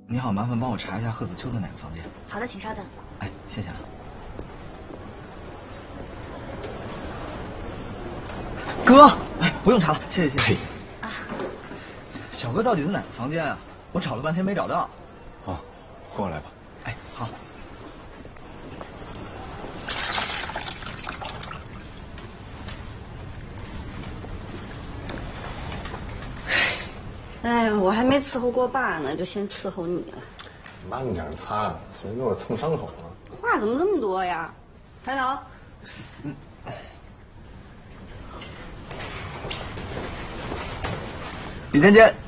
你好，麻烦帮我查一下贺子秋的哪个房间？ 好的，请稍等。 哎，谢谢啊。哥，哎，不用查了，谢谢。 呸！ 啊， 小哥到底在哪个房间啊？我找了半天没找到。 啊，过来吧。 哎，好。 哎，我还没伺候过爸呢，就先伺候你了。 慢点擦，谁给我蹭伤口了？ 话怎么这么多呀？抬头。 里间间。